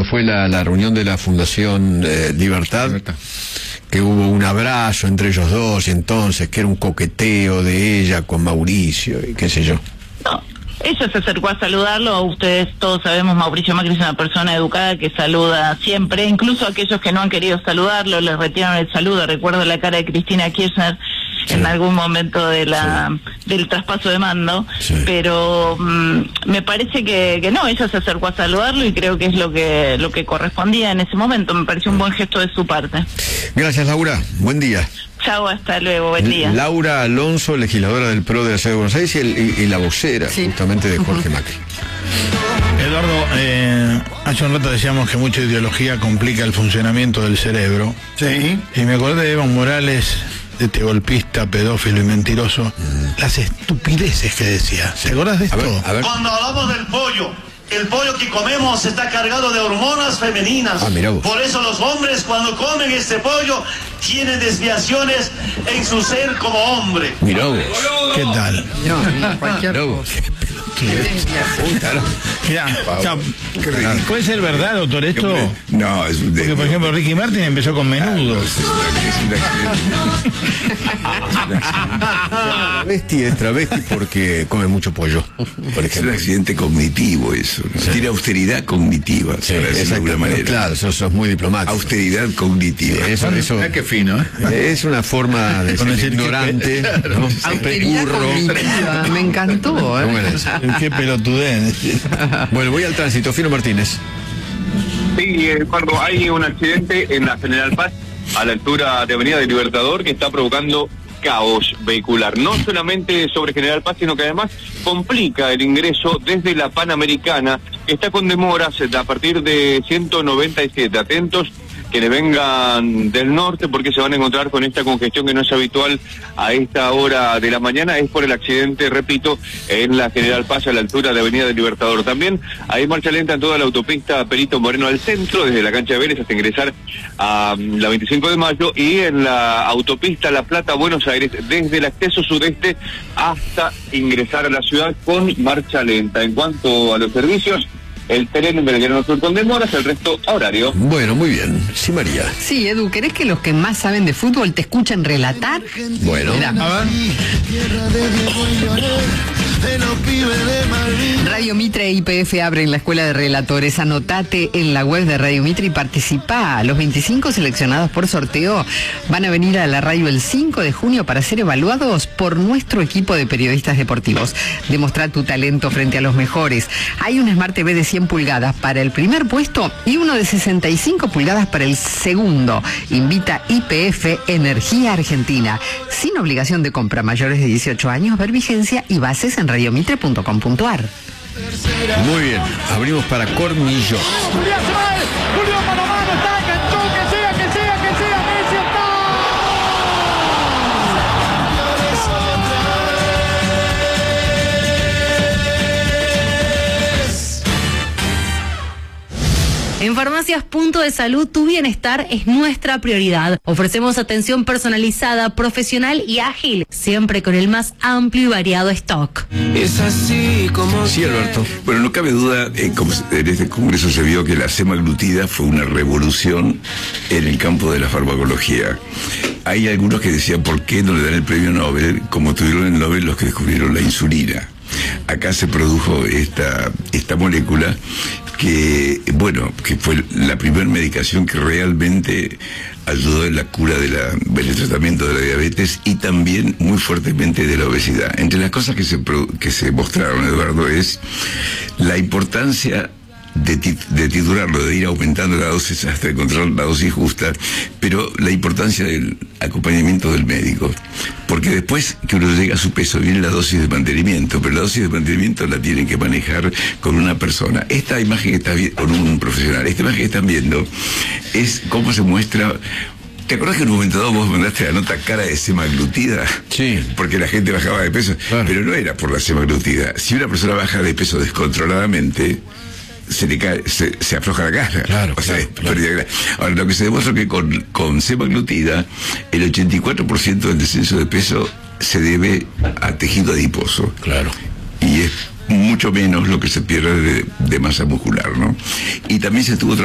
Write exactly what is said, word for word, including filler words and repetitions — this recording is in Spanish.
fue la, la reunión de la Fundación eh, Libertad, Libertad, que hubo un abrazo entre ellos dos, y entonces que era un coqueteo de ella con Mauricio y qué sé yo. No, ella se acercó a saludarlo. Ustedes todos sabemos, Mauricio Macri es una persona educada que saluda siempre, incluso a aquellos que no han querido saludarlo, les retiraron el saludo. Recuerdo la cara de Cristina Kirchner sí. en algún momento de la sí. del traspaso de mando, sí. pero mmm, me parece que, que no, ella se acercó a saludarlo y creo que es lo que lo que correspondía en ese momento. Me pareció un buen gesto de su parte. Gracias, Laura, buen día. Chao, hasta luego, buen día. Laura Alonso, legisladora del P R O de la Ciudad de Buenos Aires y, el, y, y la vocera sí. justamente de Jorge uh-huh. Macri. Eduardo, eh, hace un rato decíamos que mucha ideología complica el funcionamiento del cerebro. Sí. Y me acordé de Evo Morales, de este golpista, pedófilo y mentiroso, mm. las estupideces que decía. ¿Te acordás de esto? A ver, a ver. Cuando hablamos del pollo, el pollo que comemos está cargado de hormonas femeninas. Ah, mira vos. Por eso los hombres cuando comen este pollo tienen desviaciones en su ser como hombre. Mirá vos. ¿Qué tal? No, cualquier cosa. Mirá, ¿puede ser verdad, doctor, esto? No, es un Porque, por ejemplo, Ricky Martin empezó con menudo. Travesti es travesti porque come mucho pollo, por es un accidente cognitivo eso, ¿no? Sí. Tiene austeridad cognitiva, sí, de alguna manera. Claro, eso, eso es muy diplomático. Austeridad cognitiva. Sí, eso, eso, ah, qué fino, ¿eh? Es una forma de ser decir ignorante, que, claro, ¿no? Austeridad cognitiva, me encantó, ¿eh? Bueno, qué pelotudez. Bueno, voy al tránsito. Fino Martínez. Sí, eh, cuando hay un accidente en la General Paz, a la altura de Avenida del Libertador, que está provocando caos vehicular, no solamente sobre General Paz, sino que además complica el ingreso desde la Panamericana, que está con demoras a partir de ciento noventa y siete. Atentos quienes vengan del norte, porque se van a encontrar con esta congestión que no es habitual a esta hora de la mañana. Es por el accidente, repito, en la General Paz a la altura de Avenida del Libertador. También hay marcha lenta en toda la autopista Perito Moreno al centro, desde la cancha de Vélez hasta ingresar a um, la veinticinco de mayo, y en la autopista La Plata Buenos Aires, desde el acceso sudeste hasta ingresar a la ciudad, con marcha lenta. En cuanto a los servicios, el tren en Belgrano Sur con demoras, el resto a horario. Bueno, muy bien. Sí, María. Sí, Edu, ¿querés que los que más saben de fútbol te escuchen relatar? Bueno. Mirá. A ver. Radio Mitre e I P F abren la escuela de relatores. Anotate en la web de Radio Mitre y participa. Los veinticinco seleccionados por sorteo van a venir a la radio el cinco de junio para ser evaluados por nuestro equipo de periodistas deportivos. Demostrar tu talento frente a los mejores. Hay un Smart T V de cien pulgadas para el primer puesto y uno de sesenta y cinco pulgadas para el segundo. Invita I P F Energía Argentina. Sin obligación de compra, mayores de dieciocho años, ver vigencia y bases en radiomitre punto com punto ar. Muy bien, abrimos para Cornillo. Julián se va, Julián mano a mano, está, cantó, que sea, que sea, que sea, Messi está. En Farmacias Punto de Salud, tu bienestar es nuestra prioridad. Ofrecemos atención personalizada, profesional y ágil, siempre con el más amplio y variado stock. Es así como... Sí, Alberto. Bueno, no cabe duda, eh, como en este congreso se vio que la semaglutida fue una revolución en el campo de la farmacología. Hay algunos que decían, ¿por qué no le dan el premio Nobel, como tuvieron el Nobel los que descubrieron la insulina? Acá se produjo esta, esta molécula que, bueno, que fue la primera medicación que realmente ayudó en la cura de la, en el tratamiento de la diabetes y también muy fuertemente de la obesidad. Entre las cosas que se, que se mostraron, Eduardo, es la importancia de, de titularlo, de ir aumentando la dosis hasta encontrar la dosis justa, pero la importancia del acompañamiento del médico, porque después que uno llega a su peso viene la dosis de mantenimiento, pero la dosis de mantenimiento la tienen que manejar con una persona. Esta imagen que está viendo, con un profesional, esta imagen que están viendo es cómo se muestra. ¿Te acuerdas que en un momento dado vos mandaste la nota cara de semaglutida? Sí. Porque la gente bajaba de peso, claro. Pero no era por la semaglutida. Si una persona baja de peso descontroladamente, se le cae, se, se afloja la cara. Claro, o sea, claro, claro. Ahora, lo que se demuestra es que con, con semaglutida, el ochenta y cuatro por ciento del descenso de peso se debe a tejido adiposo. Claro. Y es mucho menos lo que se pierde de, de masa muscular, ¿no? Y también se estuvo